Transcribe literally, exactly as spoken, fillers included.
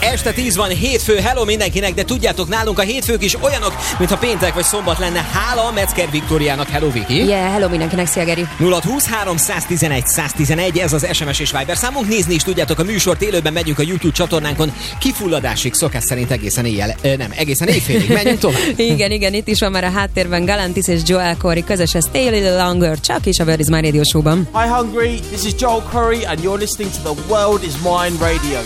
Este tíz van, hétfő, hello mindenkinek, de tudjátok, nálunk a hétfők is olyanok, mintha péntek vagy szombat lenne. Hála Metzger Viktóriának, hello Viki. Yeah, hello mindenkinek, szia Geri. nulla húszhárom száztizenegy száztizenegy, ez az es em es és Viber számunk. Nézni is tudjátok a műsort, élőben megyünk a YouTube csatornánkon. Kifulladásig, szokás szerint egészen éjjel, ö, nem, egészen éjfélig, menjünk tovább. igen, igen, itt is van már a háttérben Galantis és Joel Corey közösen Stay a Little Longer, csak is a Word is My Radio show-ban. Hi Hungary, this is Joel Curry and you're listening to the World is Mine Radio.